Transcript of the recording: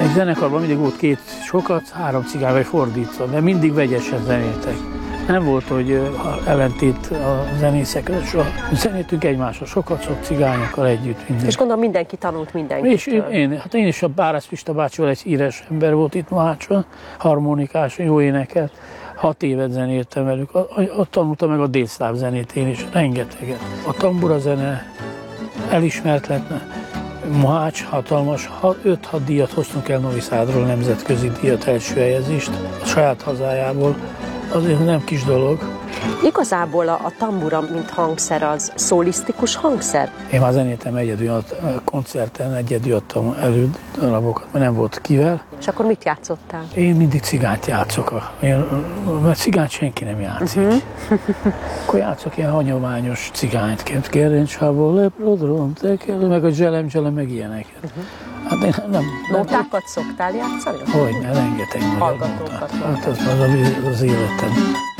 Egy zenekarban mindig volt két sokat, három cigány, vagy fordítva, de mindig vegyesen zenéltek. Nem volt, hogy ellentét a zenészek, zenéltünk egymásra, sokat, sok cigányokkal együtt. Mindig. És gondolom mindenki tanult mindenkit. És én is a Bárász Pista bácsival egy híres ember volt itt Mohácson, harmonikás, jó énekelt. 6 évet zenéltem velük, ott tanultam meg a délszláv zenét én is, rengeteget. A tambura zene elismert lett, Mohács hatalmas, 5-6 díjat hoztunk el Novi Szádról, nemzetközi díjat, első helyezést a saját hazájából, azért nem kis dolog. Igazából a tambura, mint hangszer, az szólisztikus hangszer? Én már zenéltem egyedül, a koncerten egyedül adtam elő darabokat, mert nem volt kivel. És akkor mit játszottál? Én mindig cigányt játszok, mert cigányt senki nem játszik. Akkor játszok ilyen hagyományos cigányt, Kerencshából, leprodrom, meg a zselem, meg ilyeneket. Hát én nem. Nótákat szoktál játszani? Hogyne, rengeteg. Hallgatókat. Hát az életem.